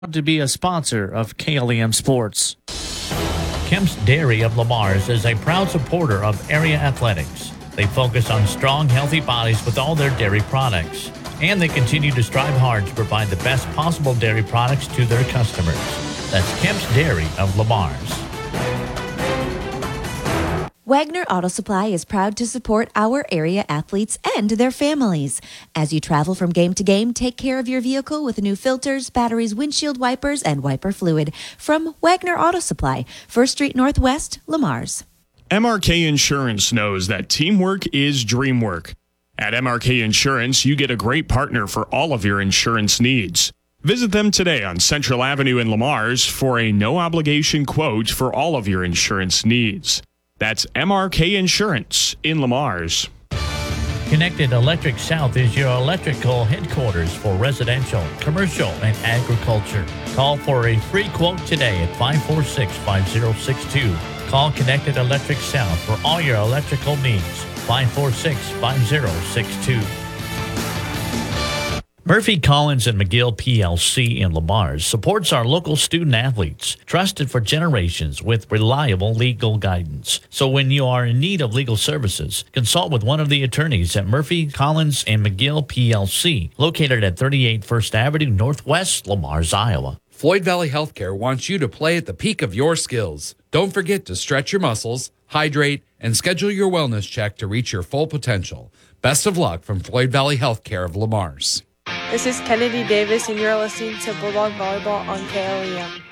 To be a sponsor of KLEM Sports. Kemp's Dairy of Lamar's is a proud supporter of area athletics. They focus on strong, healthy bodies with all their dairy products. And they continue to strive hard to provide the best possible dairy products to their customers. That's Kemp's Dairy of Lamar's. Wagner Auto Supply is proud to support our area athletes and their families. As you travel from game to game, take care of your vehicle with new filters, batteries, windshield wipers, and wiper fluid from Wagner Auto Supply, 1st Street Northwest, Lamar's. MRK Insurance knows that teamwork is dream work. At MRK Insurance, you get a great partner for all of your insurance needs. Visit them today on Central Avenue in Lamar's for a no-obligation quote for all of your insurance needs. That's MRK Insurance in Lamar's. Connected Electric South is your electrical headquarters for residential, commercial, and agriculture. Call for a free quote today at 546-5062. Call Connected Electric South for all your electrical needs. 546-5062. Murphy, Collins, and McGill PLC in Lamar's supports our local student athletes, trusted for generations with reliable legal guidance. So when you are in need of legal services, consult with one of the attorneys at Murphy, Collins, and McGill PLC, located at 38 First Avenue Northwest, Lamar's, Iowa. Floyd Valley Healthcare wants you to play at the peak of your skills. Don't forget to stretch your muscles, hydrate, and schedule your wellness check to reach your full potential. Best of luck from Floyd Valley Healthcare of Lamar's. This is Kennedy Davis, and you're listening to Bulldog Volleyball on KLEM.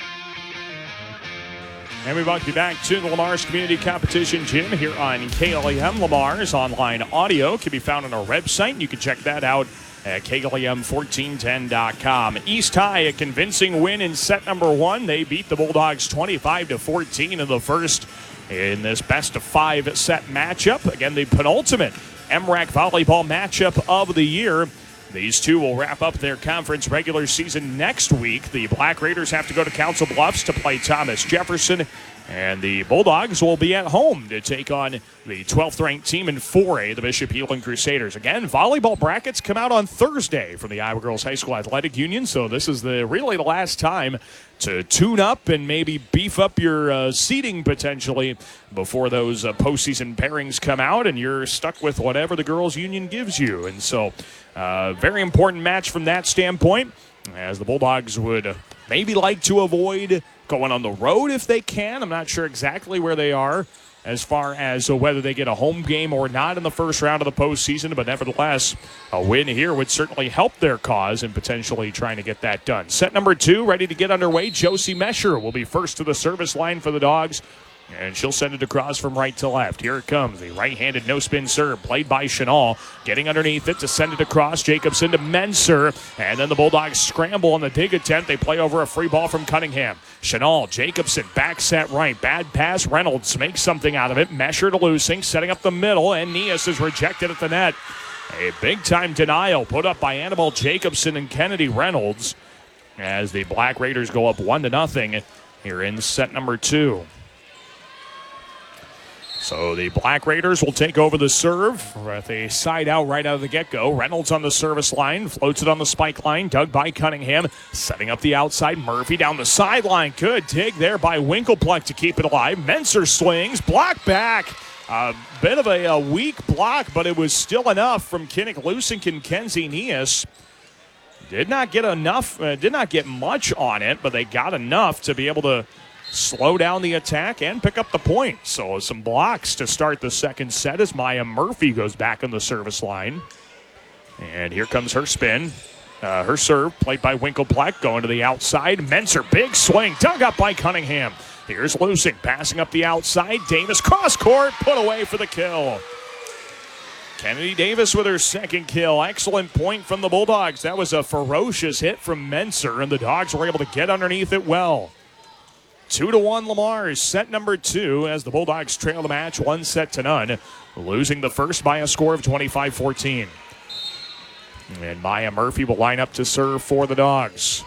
And we welcome you back to the Lamar's Community Competition Gym here on KLEM. Lamar's online audio can be found on our website. You can check that out at KLEM1410.com. East High, a convincing win in set number one. They beat the Bulldogs 25-14 in the first in this best-of-5 set matchup. Again, the penultimate MRAC volleyball matchup of the year. These two will wrap up their conference regular season next week. The Black Raiders have to go to Council Bluffs to play Thomas Jefferson, and the Bulldogs will be at home to take on the 12th-ranked team in 4A, the Bishop Heelan Crusaders. Again, volleyball brackets come out on Thursday from the Iowa Girls High School Athletic Union, so this is really the last time to tune up and maybe beef up your seating potentially before those postseason pairings come out, and you're stuck with whatever the girls' union gives you. And so very important match from that standpoint, as the Bulldogs would maybe like to avoid going on the road if they can. I'm not sure exactly where they are as far as whether they get a home game or not in the first round of the postseason, but nevertheless, a win here would certainly help their cause in potentially trying to get that done. Set number two ready to get underway. Josie Mesher will be first to the service line for the Dogs, and she'll send it across from right to left. Here it comes, the right-handed no-spin serve played by Chenal. Getting underneath it to send it across. Jacobson to Menser, and then the Bulldogs scramble on the dig attempt. They play over a free ball from Cunningham. Chenal, Jacobson, back set right. Bad pass, Reynolds makes something out of it. Mesher to Lusing, setting up the middle, and Nias is rejected at the net. A big-time denial put up by Annabelle Jacobson and Kennedy Reynolds as the Black Raiders go up 1-0 here in set number two. So the Black Raiders will take over the serve with a side out right out of the get-go. Reynolds on the service line, floats it on the spike line, dug by Cunningham, setting up the outside. Murphy down the sideline. Good dig there by Winkelpluck to keep it alive. Menser swings, block back. A bit of a weak block, but it was still enough from Kinnick Lusink and Kenzie Nias. Did not get much on it, but they got enough to be able to slow down the attack and pick up the point. So some blocks to start the second set as Maya Murphy goes back on the service line. And here comes her spin. Her serve played by Winkelpluck going to the outside. Menser, big swing, dug up by Cunningham. Here's Lusing passing up the outside. Davis cross court, put away for the kill. Kennedy Davis with her second kill. Excellent point from the Bulldogs. That was a ferocious hit from Menser, and the Dogs were able to get underneath it well. 2-1 Lamar's set number two as the Bulldogs trail the match 1-0, losing the first by a score of 25-14. And Maya Murphy will line up to serve for the Dogs.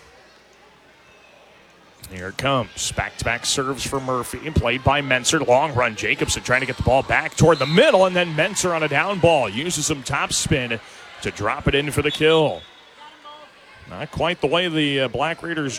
Here it comes. Back-to-back serves for Murphy, played by Menser. Long run, Jacobson trying to get the ball back toward the middle, and then Menser on a down ball uses some top spin to drop it in for the kill. Not quite the way the Black Raiders